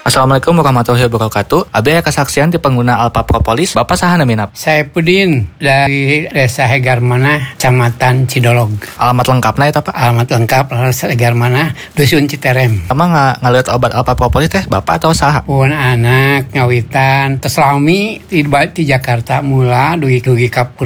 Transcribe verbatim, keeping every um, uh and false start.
Assalamualaikum warahmatullahi wabarakatuh. Abi aya kesaksian di pengguna Alpha Propolis. Bapak saha naminap? Saya Pudin dari Desa Hegarmana, Kecamatan Cidolog. Alamat lengkapna eta Pak? Alamat lengkap Desa Hegarmana, Dusun Citerem. Sama nggak ngeliat obat Alpha Propolis teh Bapak atau saha? Pun anak ngawitan, terus lami di, di Jakarta mula dugi-dugi ka